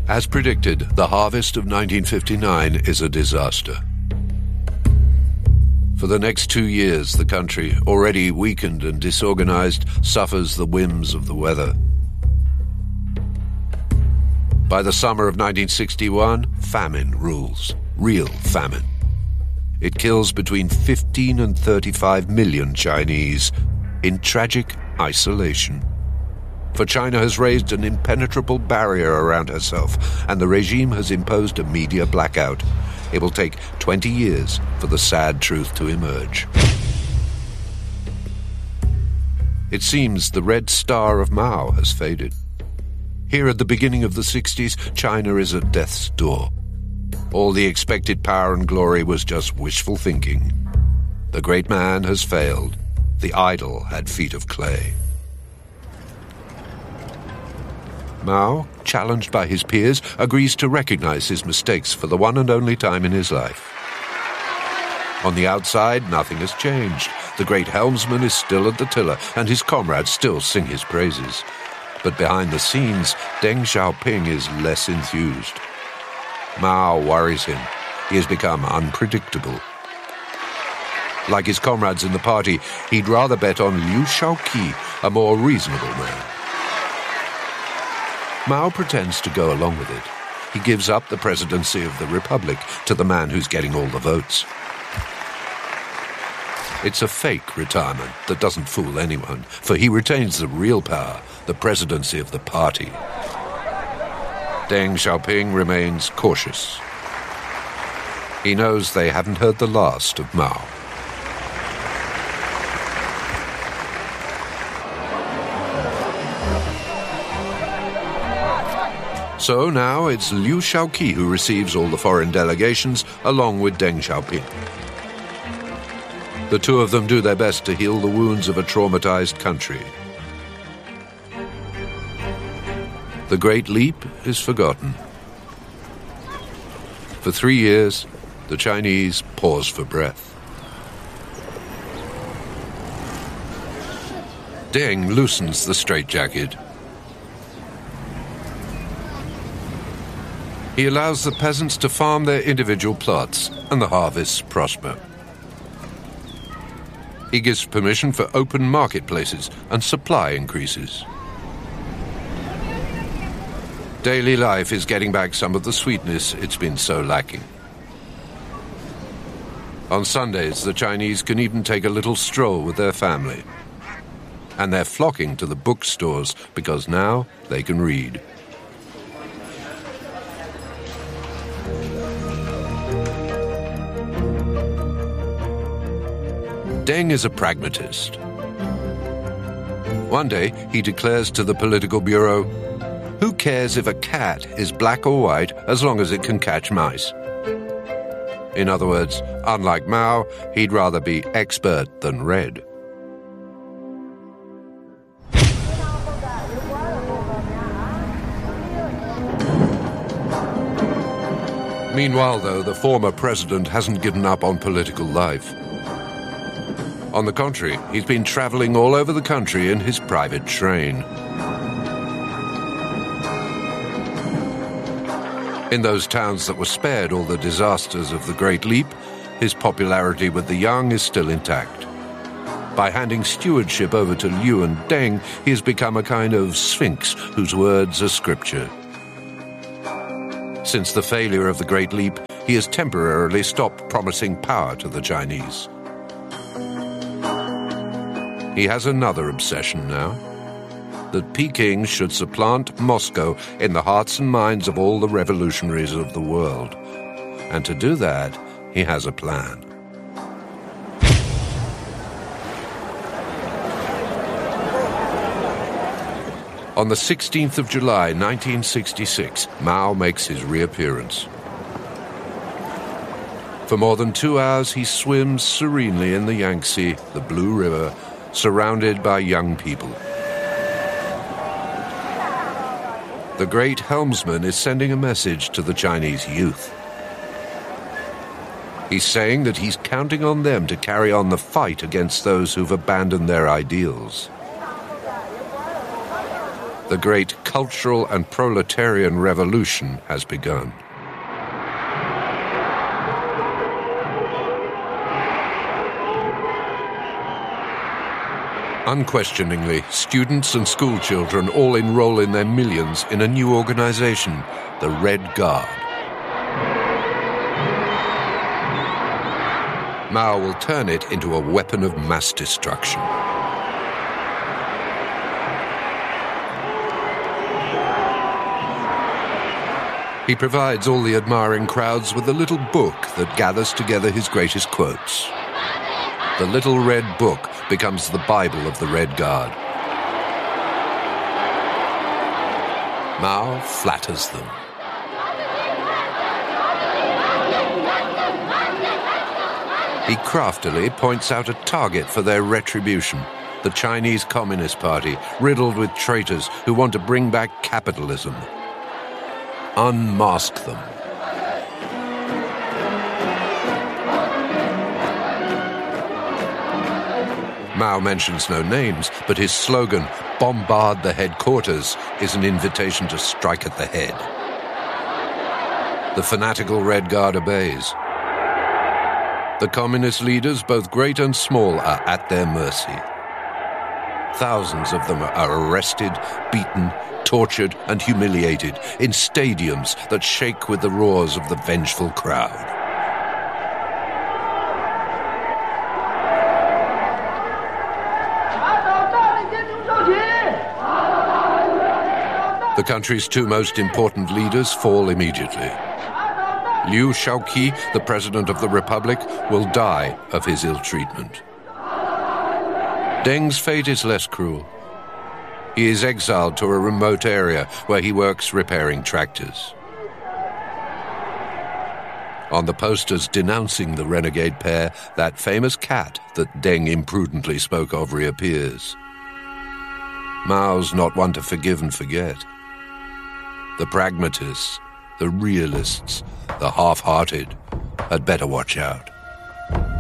As predicted, the harvest of 1959 is a disaster. For the next 2 years, the country, already weakened and disorganized, suffers the whims of the weather. By the summer of 1961, famine rules. Real famine. It kills between 15 and 35 million Chinese in tragic isolation. For China has raised an impenetrable barrier around herself, and the regime has imposed a media blackout. It will take 20 years for the sad truth to emerge. It seems the red star of Mao has faded. Here at the beginning of the 60s, China is at death's door. All the expected power and glory was just wishful thinking. The great man has failed. The idol had feet of clay. Mao, challenged by his peers, agrees to recognize his mistakes for the one and only time in his life. On the outside, nothing has changed. The great helmsman is still at the tiller, and his comrades still sing his praises. But behind the scenes, Deng Xiaoping is less enthused. Mao worries him. He has become unpredictable. Like his comrades in the party, he'd rather bet on Liu Shaoqi, a more reasonable man. Mao pretends to go along with it. He gives up the presidency of the Republic to the man who's getting all the votes. It's a fake retirement that doesn't fool anyone, for he retains the real power, the presidency of the party. Deng Xiaoping remains cautious. He knows they haven't heard the last of Mao. So now it's Liu Shaoqi who receives all the foreign delegations, along with Deng Xiaoping. The two of them do their best to heal the wounds of a traumatized country. The Great Leap is forgotten. For 3 years, the Chinese pause for breath. Deng loosens the straitjacket. He allows the peasants to farm their individual plots, and the harvests prosper. He gives permission for open marketplaces, and supply increases. Daily life is getting back some of the sweetness it's been so lacking. On Sundays, the Chinese can even take a little stroll with their family. And they're flocking to the bookstores because now they can read. Deng is a pragmatist. One day, he declares to the political bureau, "Who cares if a cat is black or white as long as it can catch mice?" In other words, unlike Mao, he'd rather be expert than red. Meanwhile, though, the former president hasn't given up on political life. On the contrary, he's been traveling all over the country in his private train. In those towns that were spared all the disasters of the Great Leap, his popularity with the young is still intact. By handing stewardship over to Liu and Deng, he has become a kind of sphinx whose words are scripture. Since the failure of the Great Leap, he has temporarily stopped promising power to the Chinese. He has another obsession now, that Peking should supplant Moscow in the hearts and minds of all the revolutionaries of the world. And to do that, he has a plan. On the 16th of July, 1966, Mao makes his reappearance. For more than 2 hours, he swims serenely in the Yangtze, the Blue River, surrounded by young people. The great helmsman is sending a message to the Chinese youth. He's saying that he's counting on them to carry on the fight against those who've abandoned their ideals. The great cultural and proletarian revolution has begun. Unquestioningly, students and schoolchildren all enroll in their millions in a new organization, the Red Guard. Mao will turn it into a weapon of mass destruction. He provides all the admiring crowds with a little book that gathers together his greatest quotes. The Little Red Book becomes the Bible of the Red Guard. Mao flatters them. He craftily points out a target for their retribution, the Chinese Communist Party, riddled with traitors who want to bring back capitalism. Unmask them. Mao mentions no names, but his slogan, "Bombard the headquarters," is an invitation to strike at the head. The fanatical Red Guard obeys. The communist leaders, both great and small, are at their mercy. Thousands of them are arrested, beaten, tortured, and humiliated in stadiums that shake with the roars of the vengeful crowd. The country's two most important leaders fall immediately. Liu Shaoqi, the President of the Republic, will die of his ill treatment. Deng's fate is less cruel. He is exiled to a remote area where he works repairing tractors. On the posters denouncing the renegade pair, that famous cat that Deng imprudently spoke of reappears. Mao's not one to forgive and forget. The pragmatists, the realists, the half-hearted had better watch out.